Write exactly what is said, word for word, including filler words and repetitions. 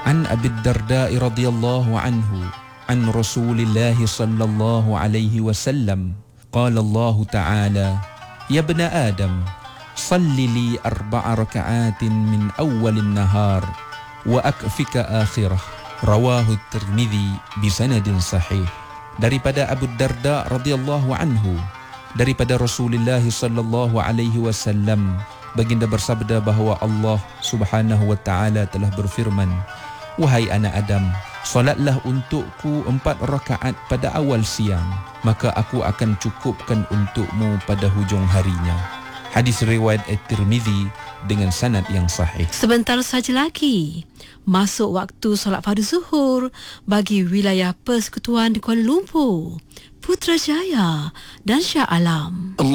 An Abi Darda radhiyallahu anhu an Rasulillah sallallahu alaihi wasallam qala Allah ta'ala ya ibna Adam salli li arba'a raka'atin min awwalin nahar wa akfika akhirah. Rawahu Tirmidzi bi sanadin sahih. Daripada Abu Darda radhiyallahu anhu, daripada Rasulullah sallallahu alaihi wasallam, baginda bersabda bahawa Allah Subhanahu wa taala telah berfirman, wahai anak Adam, solatlah untukku empat rakaat pada awal siang, maka aku akan cukupkan untukmu pada hujung harinya. Hadis riwayat At-Tirmidzi dengan sanad yang sahih. Sebentar saja lagi masuk waktu solat fardu zuhur bagi wilayah Persekutuan di Kuala Lumpur, Putrajaya dan Shah Alam. Allah